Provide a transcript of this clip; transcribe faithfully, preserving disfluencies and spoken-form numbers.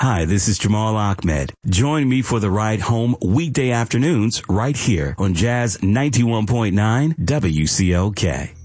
Hi, this is Jamal Ahmed. Join me for the ride home weekday afternoons right here on Jazz ninety-one point nine W C L K.